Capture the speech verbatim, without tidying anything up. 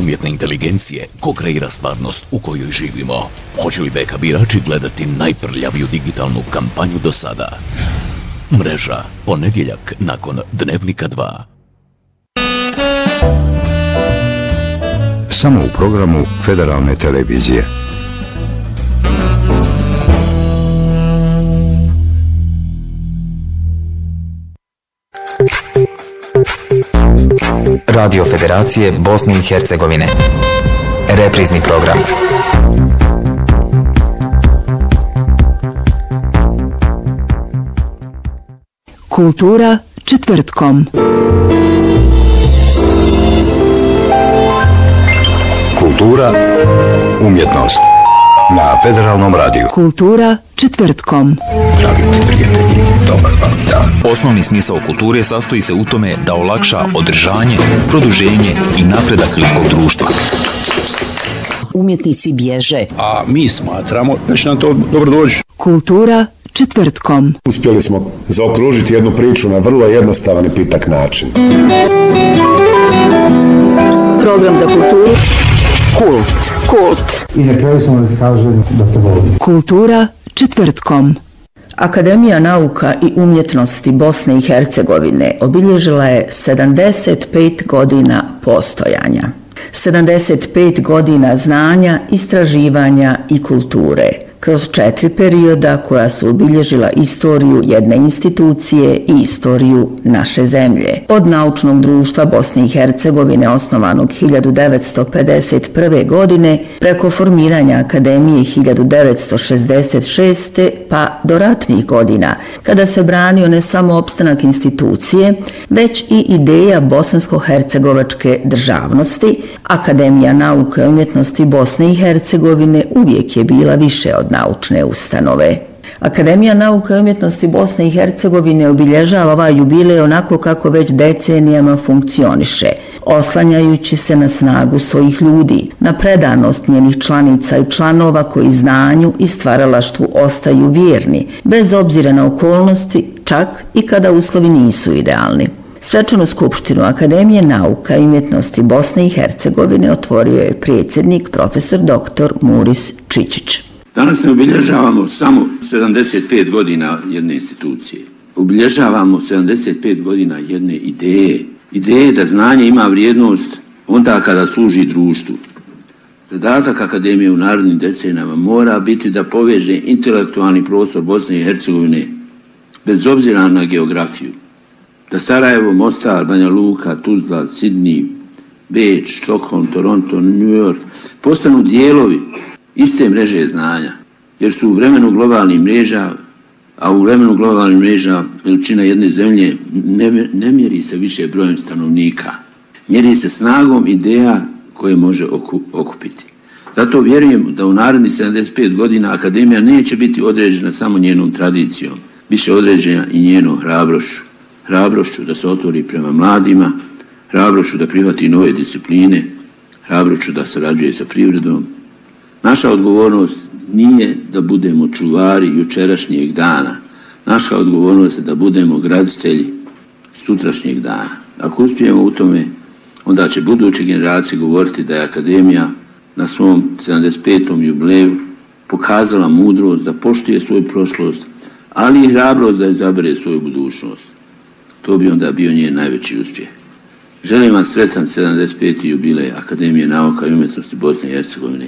umjetne inteligencije ko kreira stvarnost u kojoj živimo. Hoće li B K birači gledati najprljaviju digitalnu kampanju do sada? Mreža, ponedjeljak nakon Dnevnika dva. Samo u programu Federalne televizije. Radio Federacije Bosne i Hercegovine. Reprizni program. Kultura četvrtkom. Kultura, umjetnost. Na Federalnom radiju. Kultura četvrtkom. Dragi moji prijatelji, dobar vam dan. Osnovni smisao kulture sastoji se u tome da olakša održanje, produženje i napredak ljudskog društva. Umjetnici bježe, a mi smatramo da će nam to dobro doći. Kultura četvrtkom. Uspjeli smo zaokružiti jednu priču na vrlo jednostavan i pitak način. Program za kulturu. Kult. Kult. I na kraju sam da kažem da te volim. Kultura četvrtkom. Akademija nauka i umjetnosti Bosne i Hercegovine obilježila je sedamdeset pet godina postojanja. sedamdeset pet godina znanja, istraživanja i kulture, kroz četiri perioda koja su obilježila istoriju jedne institucije i istoriju naše zemlje. Od Naučnog društva Bosne i Hercegovine osnovanog hiljadu devetsto pedeset prve. godine preko formiranja Akademije hiljadu devetsto šezdeset šeste. pa do ratnih godina, kada se branio ne samo opstanak institucije, već i ideja bosansko-hercegovačke državnosti, Akademija nauke i umjetnosti Bosne i Hercegovine uvijek je bila više od naučne ustanove. Akademija nauke i umjetnosti Bosne i Hercegovine obilježava ovaj jubilej onako kako već decenijama funkcioniše, oslanjajući se na snagu svojih ljudi, na predanost njenih članica i članova koji znanju i stvaralaštvu ostaju vjerni, bez obzira na okolnosti, čak i kada uslovi nisu idealni. Svečanu skupštinu Akademije nauka i umjetnosti Bosne i Hercegovine otvorio je predsjednik profesor doktor Muris Čičić. Danas ne obilježavamo samo sedamdeset pet godina jedne institucije. Obilježavamo sedamdeset pet godina jedne ideje. Ideje da znanje ima vrijednost onda kada služi društvu. Zadatak Akademije u narednim decenijama mora biti da poveže intelektualni prostor Bosne i Hercegovine bez obzira na geografiju. Da Sarajevo, Mostar, Banja Luka, Tuzla, Sidney, Beč, Stockholm, Toronto, New York postanu dijelovi iste mreže znanja, jer su u vremenu globalnih mreža, a u vremenu globalnih mreža veličina jedne zemlje ne, ne mjeri se više brojem stanovnika, mjeri se snagom ideja koje može okupiti. Zato vjerujem da u narednih sedamdeset pet godina Akademija neće biti određena samo njenom tradicijom, biće određena i njenom hrabrošću. Hrabrošću da se otvori prema mladima, hrabrošću da prihvati nove discipline, hrabrošću da sarađuje sa privredom. Naša odgovornost nije da budemo čuvari jučerašnjeg dana. Naša odgovornost je da budemo graditelji sutrašnjeg dana. Ako uspijemo u tome, onda će buduće generacije govoriti da je Akademija na svom sedamdeset petom jubileju pokazala mudrost da poštuje svoju prošlost, ali i hrabrost da izabere svoju budućnost. To bi onda bio njen najveći uspjeh. Želim vam sretan sedamdeset peti jubilej Akademije nauka i umjetnosti Bosne i Hercegovine